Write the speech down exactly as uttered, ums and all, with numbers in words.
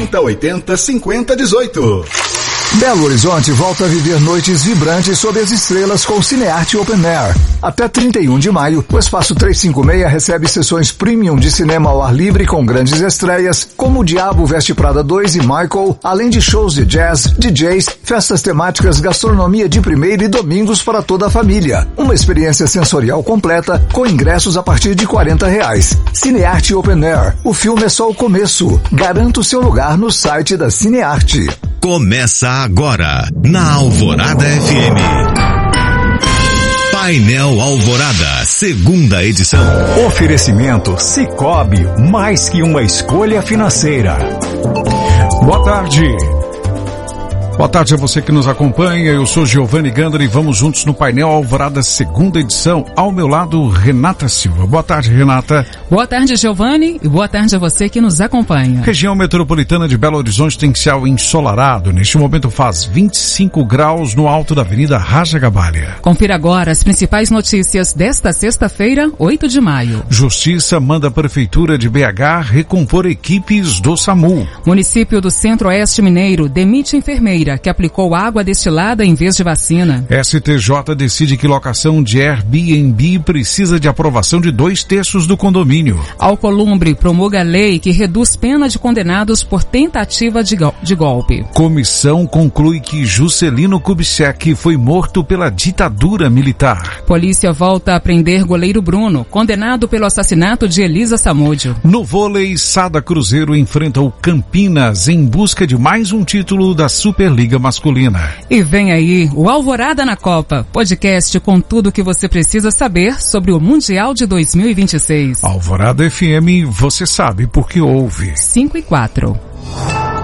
trinta, oitenta, cinquenta, dezoito. Belo Horizonte volta a viver noites vibrantes sob as estrelas com o Cinearte Open Air. Até trinta e um de maio, o Espaço trezentos e cinquenta e seis recebe sessões premium de cinema ao ar livre com grandes estreias, como O Diabo Veste Prada dois e Michael, além de shows de jazz, D Js, festas temáticas, gastronomia de primeira e domingos para toda a família. Uma experiência sensorial completa com ingressos a partir de quarenta reais. Cinearte Open Air. O filme é só o começo. Garanta o seu lugar no site da Cinearte. Começa agora, na Alvorada F M. Painel Alvorada, segunda edição. Oferecimento Sicoob, mais que uma escolha financeira. Boa tarde. Boa tarde a você que nos acompanha, eu sou Giovanni Gandra e vamos juntos no Painel Alvorada, segunda edição. Ao meu lado, Renata Silva. Boa tarde, Renata. Boa tarde, Giovanni, e boa tarde a você que nos acompanha. Região metropolitana de Belo Horizonte tem céu ensolarado. Neste momento faz vinte e cinco graus no alto da Avenida Raja Gabalha. Confira agora as principais notícias desta sexta-feira, oito de maio. Justiça manda a Prefeitura de B H recompor equipes do SAMU. Município do Centro-Oeste Mineiro demite enfermeira que aplicou água destilada em vez de vacina. S T J decide que locação de Airbnb precisa de aprovação de dois terços do condomínio. Alcolumbre promulga lei que reduz pena de condenados por tentativa de, go- de golpe. Comissão conclui que Juscelino Kubitschek foi morto pela ditadura militar. Polícia volta a prender goleiro Bruno, condenado pelo assassinato de Elisa Samúdio. No vôlei, Sada Cruzeiro enfrenta o Campinas em busca de mais um título da Superliga Masculina. E vem aí o Alvorada na Copa, podcast com tudo o que você precisa saber sobre o Mundial de dois mil e vinte e seis. Alvorada F M, você sabe porque ouve. cinco e quatro.